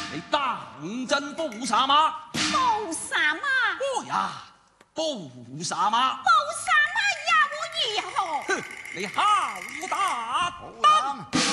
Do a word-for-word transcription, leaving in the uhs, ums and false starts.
你當真不什麼？ 不什麼？ 哦呀，不什麼？ 不什麼呀？我以後。 哼，你好大膽！